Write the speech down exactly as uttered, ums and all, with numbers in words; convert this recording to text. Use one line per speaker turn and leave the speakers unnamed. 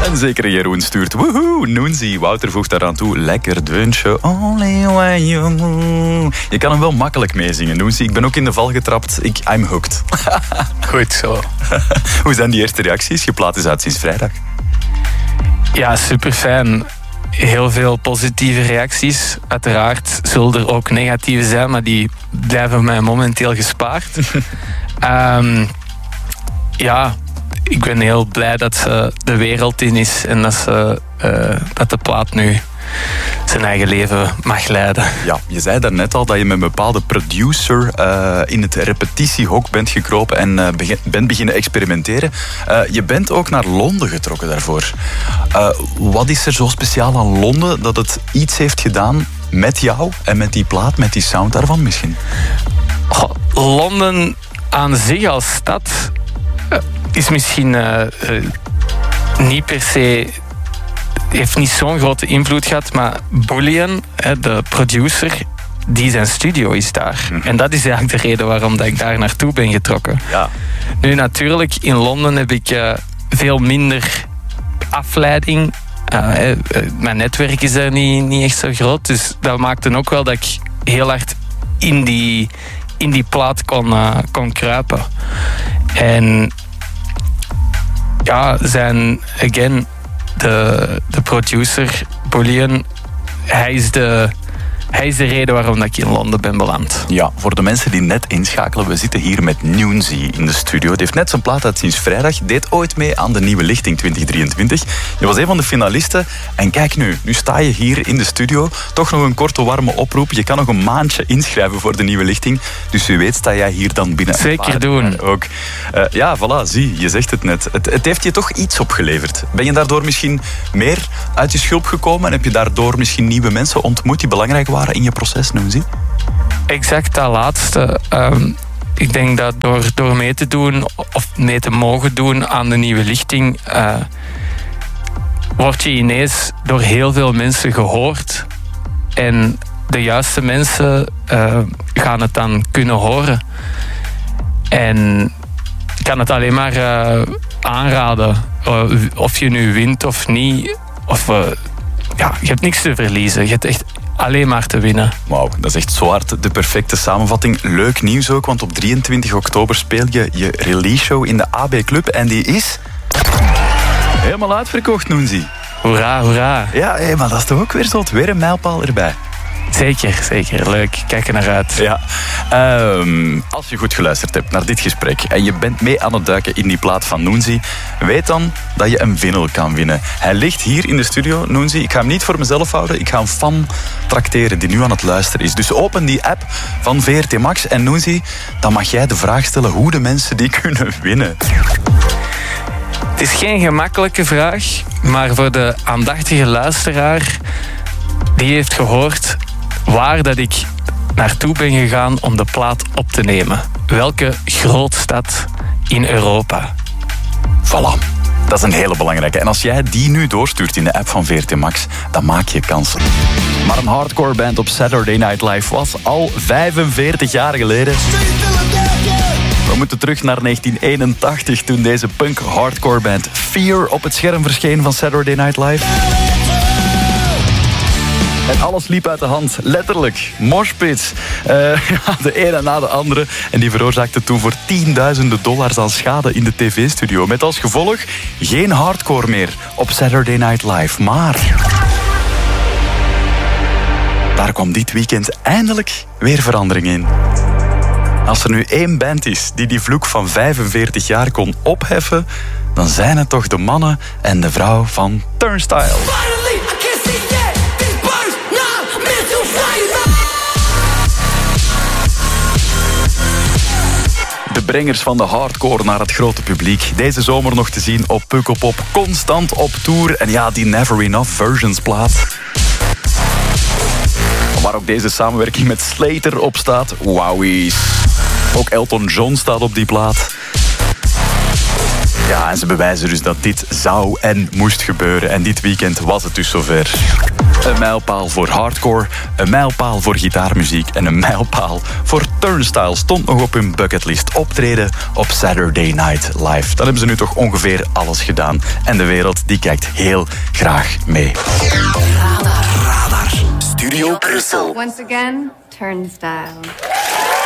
En zeker Jeroen stuurt. Woehoe, Noenzi. Wouter voegt daaraan toe. Lekker deuntje. Only when you move. Je kan hem wel makkelijk meezingen, Noenzi. Ik ben ook in de val getrapt. Ik, I'm hooked.
Goed zo.
Hoe zijn die eerste reacties? Je plaat is uit sinds vrijdag.
Ja, super fijn. Heel veel positieve reacties. Uiteraard zullen er ook negatieve zijn, maar die blijven mij momenteel gespaard. um, ja, ik ben heel blij dat ze de wereld in is en dat, ze, uh, dat de plaat nu zijn eigen leven mag leiden.
Ja, je zei daarnet al dat je met een bepaalde producer uh, in het repetitiehok bent gekropen en uh, begin, bent beginnen experimenteren. Uh, je bent ook naar Londen getrokken daarvoor. Uh, wat is er zo speciaal aan Londen dat het iets heeft gedaan met jou en met die plaat, met die sound daarvan misschien?
Oh, Londen aan zich als stad uh, is misschien uh, uh, niet per se... heeft niet zo'n grote invloed gehad, maar Bullion, de producer, die zijn studio is daar. Mm-hmm. En dat is eigenlijk de reden waarom dat ik daar naartoe ben getrokken.
Ja.
Nu natuurlijk, in Londen heb ik uh, veel minder afleiding. Uh, uh, mijn netwerk is er niet, niet echt zo groot, dus dat maakte ook wel dat ik heel hard in die, in die plaat kon, uh, kon kruipen. En ja, zijn, again... De, de producer, Bullion, hij is de, hij is de reden waarom ik in Londen ben beland.
Ja, voor de mensen die net inschakelen, we zitten hier met Noenzi in de studio. Het heeft net zijn plaat uit sinds vrijdag, deed ooit mee aan de Nieuwe Lichting twintig drieëntwintig. Je was een van de finalisten en kijk nu, nu sta je hier in de studio. Toch nog een korte warme oproep. Je kan nog een maandje inschrijven voor de Nieuwe Lichting. Dus wie weet sta jij hier dan binnen.
Zeker doen.
Ook. Uh, ja, voilà, zie, je zegt het net. Het, het heeft je toch iets opgeleverd. Ben je daardoor misschien meer uit je schulp gekomen en heb je daardoor misschien nieuwe mensen ontmoet die belangrijk waren in je proces, Noenzi?
Exact dat laatste. Um, ik denk dat door, door mee te doen of mee te mogen doen aan de Nieuwe Lichting, uh, word je ineens door heel veel mensen gehoord. En de juiste mensen uh, gaan het dan kunnen horen. En ik kan het alleen maar uh, aanraden. Uh, of je nu wint of niet. Of, uh, ja, je hebt niks te verliezen. Je hebt echt alleen maar te winnen.
Wauw, dat is echt zo hard de perfecte samenvatting. Leuk nieuws ook, want op drieëntwintig oktober speel je je release show in de A B Club. En die is helemaal uitverkocht, Noenzi.
Hoera, hoera.
Ja, hey, maar dat is toch ook weer zo, weer een mijlpaal erbij.
Zeker, zeker. Leuk. Kijk er naar uit.
Ja. Um, als je goed geluisterd hebt naar dit gesprek en je bent mee aan het duiken in die plaat van Noenzi, weet dan dat je een vinyl kan winnen. Hij ligt hier in de studio, Noenzi. Ik ga hem niet voor mezelf houden. Ik ga een fan trakteren die nu aan het luisteren is. Dus open die app van V R T Max en Noenzi, dan mag jij de vraag stellen hoe de mensen die kunnen winnen.
Het is geen gemakkelijke vraag, maar voor de aandachtige luisteraar die heeft gehoord waar dat ik naartoe ben gegaan om de plaat op te nemen. Welke grootstad in Europa?
Voilà. Dat is een hele belangrijke. En als jij die nu doorstuurt in de app van V R T Max, dan maak je kansen. Maar een hardcore band op Saturday Night Live was al vijfenveertig jaar geleden. We moeten terug naar negentien eenentachtig, toen deze punk hardcore band Fear op het scherm verscheen van Saturday Night Live. En alles liep uit de hand, letterlijk. Moshpits. Uh, de ene na de andere. En die veroorzaakte toen voor tienduizenden dollars aan schade in de tv-studio. Met als gevolg geen hardcore meer op Saturday Night Live. Maar daar kwam dit weekend eindelijk weer verandering in. Als er nu één band is die die vloek van vijfenveertig jaar kon opheffen, dan zijn het toch de mannen en de vrouw van Turnstile. De brengers van de hardcore naar het grote publiek. Deze zomer nog te zien op Pukkelpop. Constant op tour. En ja, die Never Enough Versions plaat. Waar ook deze samenwerking met Slater op staat. Wowies. Ook Elton John staat op die plaat. Ja, en ze bewijzen dus dat dit zou en moest gebeuren. En dit weekend was het dus zover. Een mijlpaal voor hardcore, een mijlpaal voor gitaarmuziek en een mijlpaal voor Turnstile stond nog op hun bucketlist. Optreden op Saturday Night Live. Dan hebben ze nu toch ongeveer alles gedaan. En de wereld die kijkt heel graag mee.
Radar. Radar. Studio Brussel.
Once again, Turnstile.